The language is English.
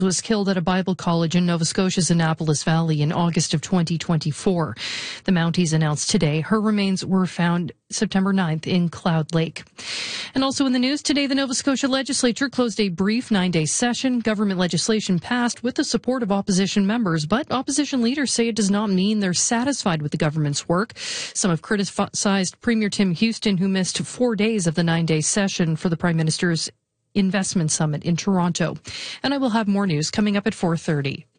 was killed at a Bible college in Nova Scotia's Annapolis Valley in August of 2024. The Mounties announced today her remains were found September 9th in Cloud Lake. And also in the news today, the Nova Scotia legislature closed a brief 9-day session. Government legislation passed with the support of opposition members, but opposition leaders say it does not mean they're satisfied with the government's work. Some have criticized Premier Tim Houston, who missed 4 days of the 9-day session for the Prime Minister's Investment Summit in Toronto. And I will have more news coming up at 4:30.